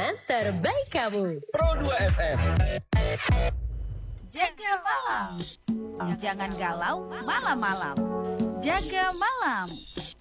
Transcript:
teman terbaik kamu. Pro 2 FM. Jaga malam. Jangan galau malam-malam. Jaga malam.